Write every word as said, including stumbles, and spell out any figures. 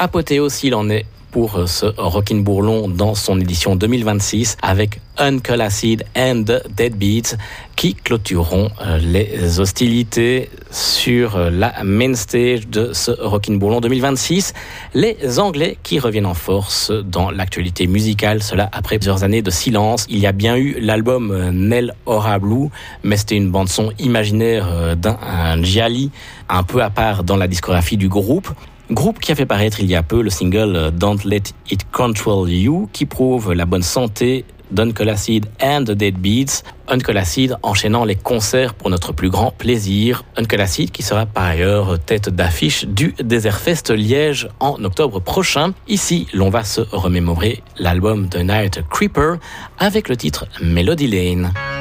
apothéose s'il en est pour ce Rockin' Bourlon dans son édition deux mille vingt-six avec Uncle Acid and the Deadbeats qui clôtureront les hostilités sur la main stage de ce Rockin' Bourlon deux mille vingt-six. Les Anglais qui reviennent en force dans l'actualité musicale, cela après plusieurs années de silence. Il y a bien eu l'album Nell Ora Blue, mais c'était une bande-son imaginaire d'un Gialli, un peu à part dans la discographie du groupe. Groupe qui a fait paraître il y a peu le single Don't Let It Control You, qui prouve la bonne santé d'Uncle Acid and the Deadbeats. Uncle Acid enchaînant les concerts pour notre plus grand plaisir. Uncle Acid qui sera par ailleurs tête d'affiche du Desert Fest Liège en octobre prochain. Ici, l'on va se remémorer l'album The Night Creeper avec le titre Melody Lane.